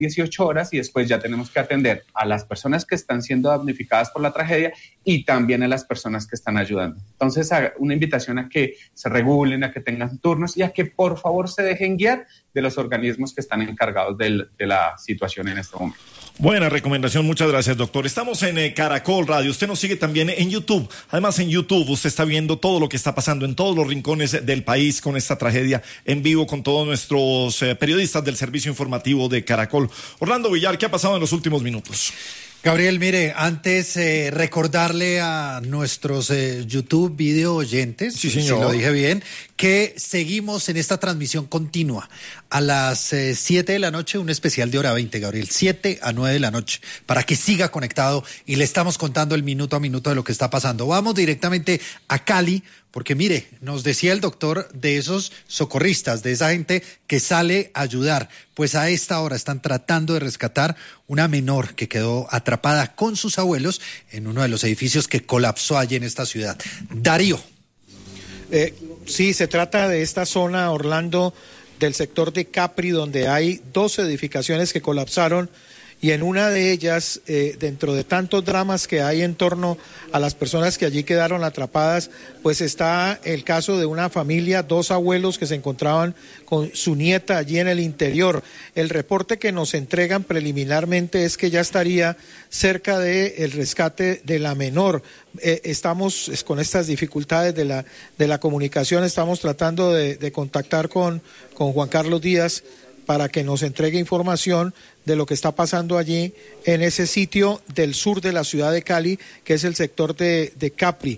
18 horas y después ya tenemos que atender a las personas que están siendo damnificadas por la tragedia y también a las personas que están ayudando. Entonces, una invitación a que se regulen, a que tengan turnos y a que por favor se dejen guiar de los organismos que están encargados de la situación en este momento. Buena recomendación, muchas gracias, doctor. Estamos en Caracol Radio, usted nos sigue también en YouTube. Además, en YouTube usted está viendo todo lo que está pasando en todos los rincones del país con esta tragedia en vivo con todos nuestros periodistas del servicio informativo de Caracol. Orlando Villar, ¿qué ha pasado en los últimos minutos? Gabriel, mire, antes recordarle a nuestros YouTube video oyentes, sí, señor, si lo dije bien, que seguimos en esta transmisión continua. A las 7 de la noche, un especial de hora 20, Gabriel, 7 a 9 de la noche, para que siga conectado y le estamos contando el minuto a minuto de lo que está pasando. Vamos directamente a Cali, porque mire, nos decía el doctor de esos socorristas, de esa gente que sale a ayudar, pues a esta hora están tratando de rescatar una menor que quedó atrapada con sus abuelos en uno de los edificios que colapsó allí en esta ciudad. Darío. Sí, se trata de esta zona, Orlando, del sector de Capri, donde hay 2 edificaciones que colapsaron y en una de ellas, dentro de tantos dramas que hay en torno a las personas que allí quedaron atrapadas, pues está el caso de una familia, 2 abuelos que se encontraban con su nieta allí en el interior. El reporte que nos entregan preliminarmente es que ya estaría cerca del rescate de la menor. Estamos con estas dificultades de la comunicación, estamos tratando de contactar con Juan Carlos Díaz para que nos entregue información de lo que está pasando allí en ese sitio del sur de la ciudad de Cali, que es el sector de Capri.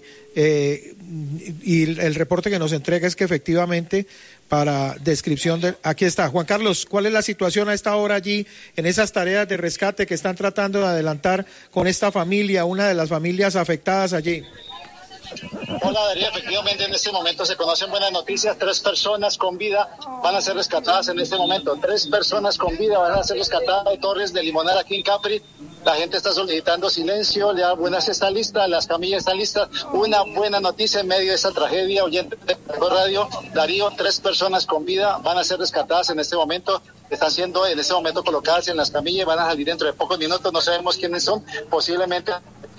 Y el reporte que nos entrega es que efectivamente, para descripción de... Aquí está, Juan Carlos, ¿cuál es la situación a esta hora allí en esas tareas de rescate que están tratando de adelantar con esta familia, una de las familias afectadas allí? Hola Darío, efectivamente en este momento se conocen buenas noticias, 3 personas con vida van a ser rescatadas en este momento, 3 personas con vida van a ser rescatadas de Torres de Limonar aquí en Capri. La gente está solicitando silencio, ya buenas está lista, las camillas están listas, una buena noticia en medio de esta tragedia, oyente de radio, Darío, 3 personas con vida van a ser rescatadas en este momento, están siendo en este momento colocadas en las camillas, van a salir dentro de pocos minutos, no sabemos quiénes son, posiblemente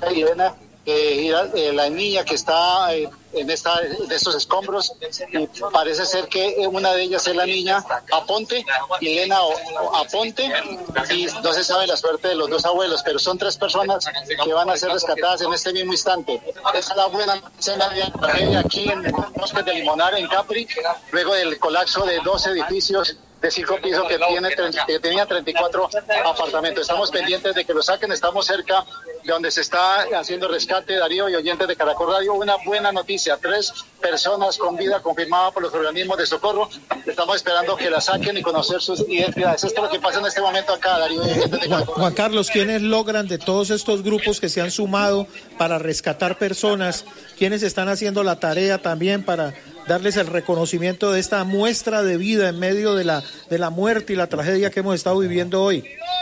la niña que está en estos escombros, parece ser que una de ellas es la niña Aponte, Elena Aponte, y no se sabe la suerte de los 2 abuelos, pero son 3 personas que van a ser rescatadas en este mismo instante. Esa es la buena noticia aquí en el bosque de Limonar, en Capri, luego del colapso de 2 edificios de 5 pisos que tenía 34 apartamentos. Estamos pendientes de que lo saquen, estamos cerca de donde se está haciendo rescate, Darío y oyentes de Caracol Radio. Una buena noticia, 3 personas con vida confirmada por los organismos de socorro. Estamos esperando que la saquen y conocer sus identidades. Esto es lo que pasa en este momento acá, Darío y oyentes de Caracol. Juan Carlos, ¿quiénes logran de todos estos grupos que se han sumado para rescatar personas? ¿Quiénes están haciendo la tarea también para darles el reconocimiento de esta muestra de vida en medio de la muerte y la tragedia que hemos estado viviendo hoy?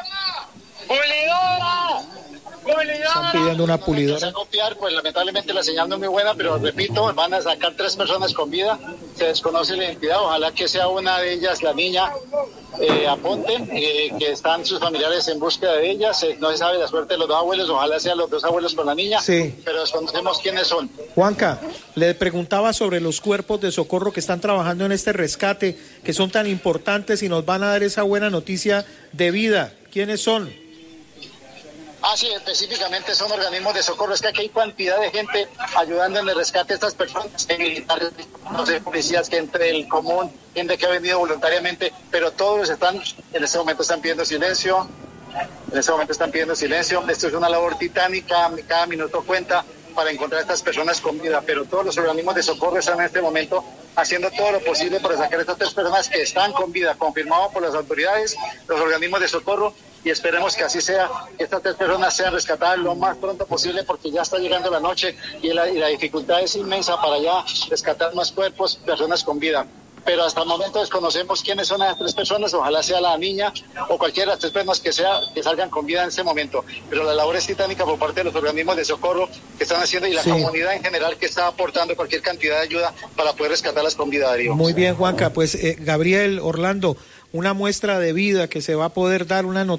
Están pidiendo una pulidora. A copiar, pues lamentablemente la señal no es muy buena, pero repito, van a sacar 3 personas con vida, se desconoce la identidad, ojalá que sea una de ellas la niña Aponte, que están sus familiares en búsqueda de ellas, no se sabe la suerte de los 2 abuelos, ojalá sean los 2 abuelos con la niña, sí, pero desconocemos quiénes son. Juanca, le preguntaba sobre los cuerpos de socorro que están trabajando en este rescate, que son tan importantes y nos van a dar esa buena noticia de vida. ¿Quiénes son? Sí, específicamente son organismos de socorro. Es que aquí hay cantidad de gente ayudando en el rescate de estas personas, militares, no sé, policías, gente del común, gente que ha venido voluntariamente, pero todos en este momento están pidiendo silencio. Esto es una labor titánica, cada minuto cuenta para encontrar a estas personas con vida, pero todos los organismos de socorro están en este momento haciendo todo lo posible para sacar a estas 3 personas que están con vida, confirmado por las autoridades, los organismos de socorro, y esperemos que así sea, que estas 3 personas sean rescatadas lo más pronto posible, porque ya está llegando la noche y la dificultad es inmensa para ya rescatar más cuerpos, personas con vida. Pero hasta el momento desconocemos quiénes son las 3 personas, ojalá sea la niña o cualquiera de las 3 personas que salgan con vida en ese momento. Pero la labor es titánica por parte de los organismos de socorro que están haciendo y la comunidad en general que está aportando cualquier cantidad de ayuda para poder rescatarlas con vida, Darío. Muy bien, Juanca, pues Gabriel, Orlando, una muestra de vida que se va a poder dar, una noticia